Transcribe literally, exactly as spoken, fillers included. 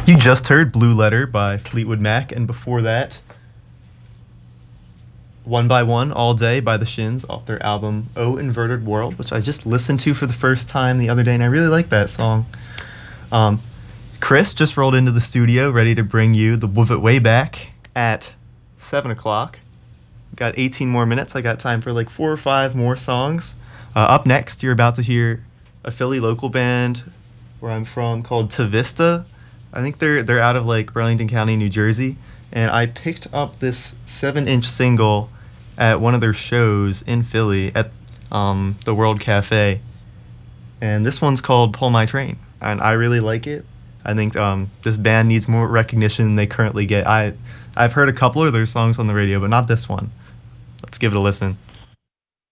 You just heard Blue Letter by Fleetwood Mac, and before that, One by One All Day by The Shins off their album Oh Inverted World, which I just listened to for the first time the other day, and I really like that song. Um, Chris just rolled into the studio ready to bring you the Woof It Way Back at seven o'clock. Got eighteen more minutes. I got time for like four or five more songs. Uh, up next, you're about to hear a Philly local band where I'm from called Tavista. I think they're they're out of like Burlington County, New Jersey, and I picked up this seven-inch single at one of their shows in Philly at um, the World Cafe, and this one's called "Pull My Train," and I really like it. I think um, this band needs more recognition than they currently get. I I've heard a couple of their songs on the radio, but not this one. Let's give it a listen.